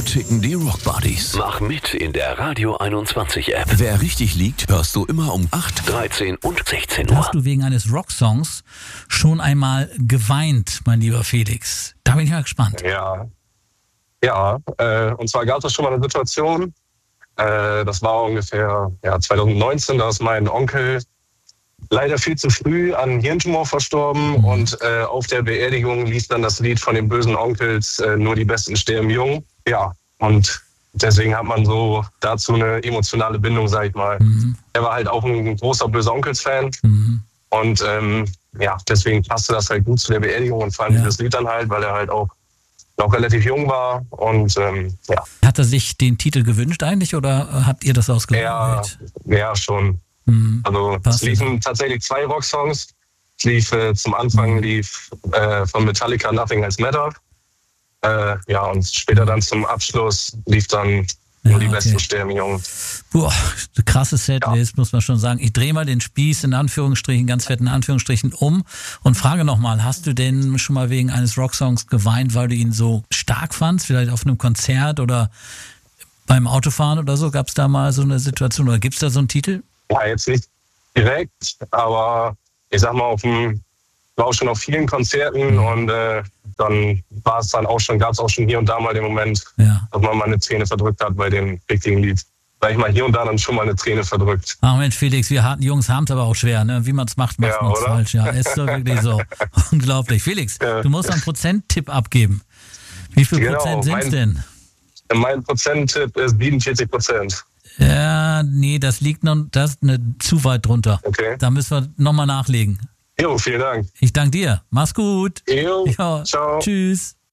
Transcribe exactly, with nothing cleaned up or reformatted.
ticken die Rockbodies. Mach mit in der Radio einundzwanzig App. Wer richtig liegt, hörst du immer um acht, dreizehn und sechzehn Uhr. Hast du wegen eines Rocksongs schon einmal geweint, mein lieber Felix? Da bin ich mal gespannt. Ja, ja. Äh, und zwar gab es schon mal eine Situation, äh, das war ungefähr ja, zwanzig neunzehn, da ist mein Onkel leider viel zu früh an Hirntumor verstorben. Mhm. Und äh, auf der Beerdigung lief dann das Lied von den bösen Onkels, äh, nur die Besten sterben jung. Ja, und deswegen hat man so dazu eine emotionale Bindung, sag ich mal. Mhm. Er war halt auch ein großer böser Onkels-Fan. Mhm. Und ähm, ja, deswegen passte das halt gut zu der Beerdigung und vor allem ja. das Lied dann halt, weil er halt auch noch relativ jung war. Und ähm, ja. Hat er sich den Titel gewünscht eigentlich oder habt ihr das ausgewählt? Ja, ja schon. Mhm. Also es liefen tatsächlich zwei Rocksongs. Es lief äh, zum Anfang mhm. lief äh, von Metallica Nothing Else Matters. Äh, ja, und später dann zum Abschluss lief dann Nur ja, die okay. Besten sterben jung. Boah, krasse Setlist, ja. muss man schon sagen. Ich drehe mal den Spieß in Anführungsstrichen, ganz fetten Anführungsstrichen um und frage nochmal, hast du denn schon mal wegen eines Rocksongs geweint, weil du ihn so stark fandst? Vielleicht auf einem Konzert oder beim Autofahren oder so? Gab es da mal so eine Situation oder gibt es da so einen Titel? Ja, jetzt nicht direkt, aber ich sag mal, auf dem, war auch schon auf vielen Konzerten mhm. und äh, dann war es dann auch schon, gab es auch schon hier und da mal den Moment, ja. dass man mal eine Träne verdrückt hat bei dem richtigen Lied. Sag ich mal, hier und da dann schon mal eine Träne verdrückt. Ach Mensch, Felix, wir harten Jungs haben es aber auch schwer, ne? Wie man es macht, macht ja, man es falsch. Ja, ist doch wirklich so. Unglaublich. Felix, ja. du musst einen Prozenttipp abgeben. Wie viel genau, Prozent sind es denn? Mein Prozenttipp ist siebenundvierzig Prozent. Ja, nee, das liegt noch das ist eine, zu weit drunter. Okay. Da müssen wir nochmal nachlegen. Jo, vielen Dank. Ich danke dir. Mach's gut. Jo, ja, ciao. Tschüss.